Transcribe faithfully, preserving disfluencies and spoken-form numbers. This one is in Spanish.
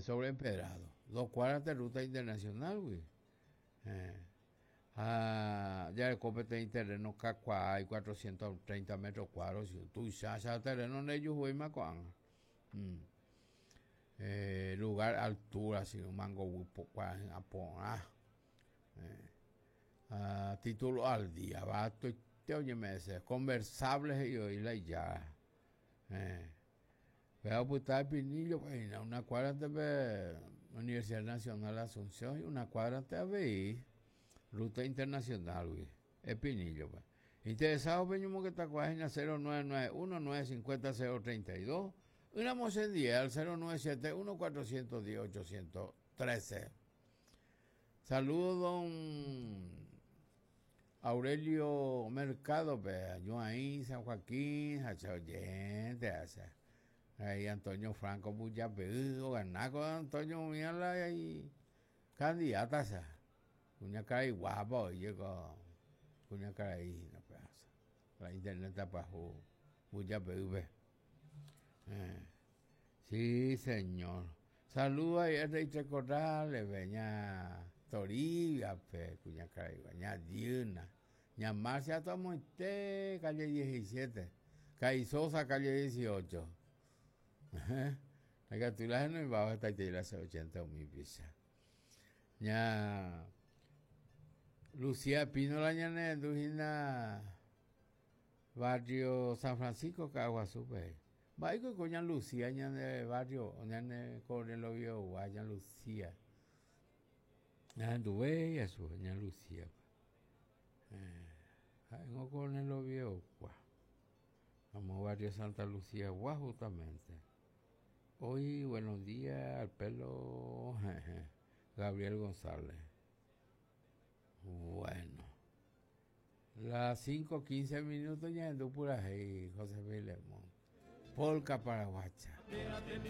sobre empedrado. Dos cuadras de ruta internacional, güey. Eh. Ah, ya el copete de terreno Cacuá hay cuatrocientos treinta metros cuadrados. Tú ya sabes terreno de ellos, güey, Macuán. Mm. Eh, lugar, altura, si un mango, ah. Eh. Ah, título al día, va, te oye, me dice, conversables y oírla y ya. Eh. Veo pues está el Pinillo, pues, una cuadra de Universidad Nacional de Asunción y una cuadra de ahí. Ruta internacional, güey. El Pinillo, pues. Interesado, peñumo que está cuajina cero nueve nueve uno nueve cinco cero cero tres dos. Una mosendía al cero nueve siete uno cuatro uno cero ocho uno tres. Saludos, don Aurelio Mercado, pues. Yo ahí, San Joaquín, hacha oyente, hacha. Ahí Antonio Franco, mucha pedido, ganar con Antonio Miala y candidata, esa. Una cara y guapa, oye, con una cara ahí, no pasa. La internet está para mucha pedido. Eh. Sí, señor. Saludos a Enrique Corrales, veña Toribia, pe, cuña cara y veña Diurna. Ña Marcia Tomoite, calle diecisiete. Caizosa, calle dieciocho. La captura no iba a estar en la ochenta mil pizzas. Ya Lucía Pino la ñane, Dujina barrio San Francisco, Caguazú, va con coña Lucía, ñane barrio, ñane con lo vio, guaya Lucía. Ñane tuve eso, ña Lucía. Eh, no con lo vio, guau. Vamos barrio Santa Lucía, guau, justamente. Hoy, buenos días al pelo jeje, Gabriel González. Bueno, las cinco quince minutos ya ando por ahí, José Filemón. Polka Paraguacha.